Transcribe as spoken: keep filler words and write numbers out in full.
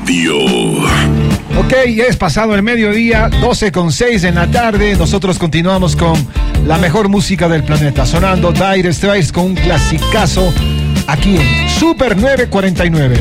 Radio. Ok, es pasado el mediodía, doce con seis en la tarde. Nosotros continuamos con la mejor música del planeta, sonando Dire Straits con un clasicazo aquí en Super nueve cuarenta y nueve.